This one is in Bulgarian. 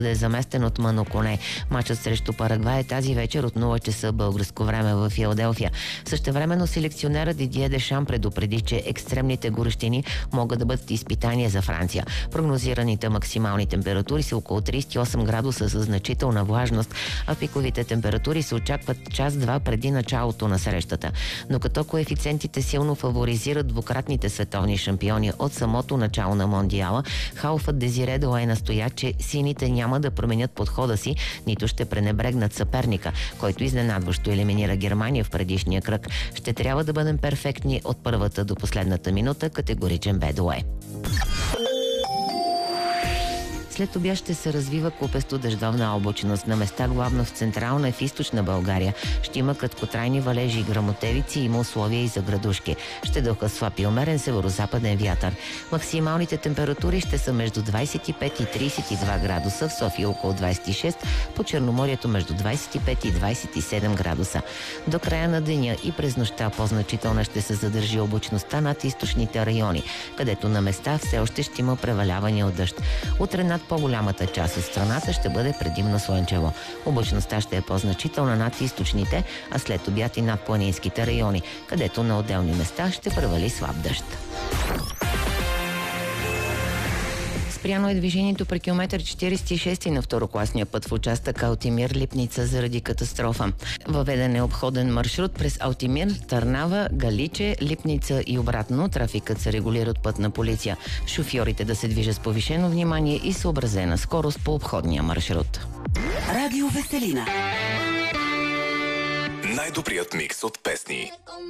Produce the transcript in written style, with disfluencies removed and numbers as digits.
да е заместен от Мано Коне. Мачът срещу Парагвай е тази вечер от 0 часа българско време в Филаделфия. Същевременно селекционерът Дидие Дешам предупреди, че екстремните горещини могат да бъдат изпитания за Франция. Прогнозираните максимални температури са около 38 градуса с значителна влажност, а пиковите температури се очакват час-два преди началото на срещата. Но като коефициентите силно фаворизират двукратните световни шампиони от самото начало на Мондиала, халфът Дезире Дуе настоя, че сините няма да променят подхода си, нито ще пренебрегнат съперника, който изненадващо елиминира Германия в предишния кръг. Ще трябва да бъдем перфектни от първата до последната минута, категоричен бе Дуе. След обяд ще се развива купесто дъждовна облачност. На места главно в централна и в източна България ще има краткотрайни валежи и гръмотевици, има условия и за градушки. Ще духа слаб и умерен северозападен вятър. Максималните температури ще са между 25 и 32 градуса, в София около 26, по Черноморието между 25 и 27 градуса. До края на деня и през нощта по-значителна ще се задържи облачността над източните райони, където на места все още ще има преваляване от дъжд. Утре над по-голямата част от страната ще бъде предимно слънчево. Облачността ще е по-значителна над източните, а след обяд и над планинските райони, където на отделни места ще превали слаб дъжд. Спряно е движението при километър 46 на второкласния път в участък Алтимир-Липница заради катастрофа. Въведен е обходен маршрут през Алтимир, Търнава, Галиче, Липница и обратно. Трафикът се регулира от пътна полиция. Шофьорите да се движат с повишено внимание и съобразена скорост по обходния маршрут. Радио Веселина. Най-добрият микс от песни.